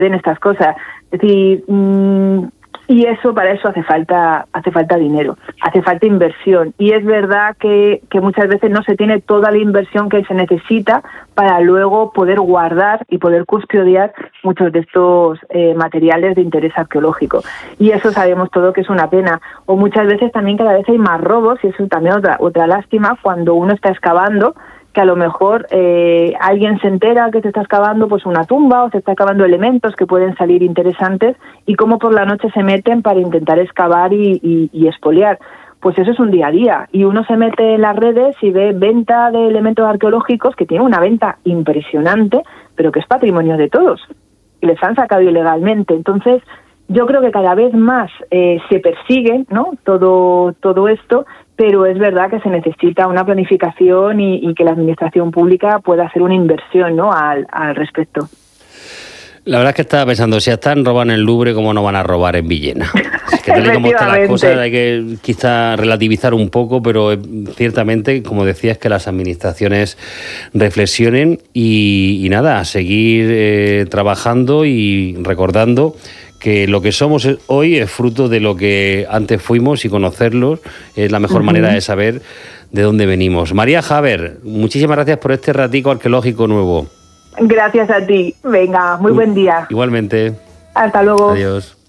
en estas cosas. Es decir, y para eso hace falta dinero, hace falta inversión. Y es verdad que muchas veces no se tiene toda la inversión que se necesita para luego poder guardar y poder custodiar muchos de estos materiales de interés arqueológico. Y eso sabemos todo que es una pena. O muchas veces también cada vez hay más robos, y eso también otra lástima, cuando uno está excavando, que a lo mejor alguien se entera que se está excavando pues una tumba o se está excavando elementos que pueden salir interesantes, y cómo por la noche se meten para intentar excavar y expoliar. Pues eso es un día a día, y uno se mete en las redes y ve venta de elementos arqueológicos que tiene una venta impresionante, pero que es patrimonio de todos, y les han sacado ilegalmente. Entonces yo creo que cada vez más se persigue, ¿no?, todo esto, pero es verdad que se necesita una planificación y que la administración pública pueda hacer una inversión, ¿no?, al respecto. La verdad es que estaba pensando, si están robando en el Louvre, ¿cómo no van a robar en Villena? Es que tal y como están las cosas, hay que quizá relativizar un poco, pero ciertamente, como decías, que las administraciones reflexionen y nada, a seguir trabajando y recordando que lo que somos hoy es fruto de lo que antes fuimos, y conocerlos es la mejor manera de saber de dónde venimos. María Javer, muchísimas gracias por este ratico arqueológico nuevo. Gracias a ti. Venga, muy buen día. Igualmente. Hasta luego. Adiós.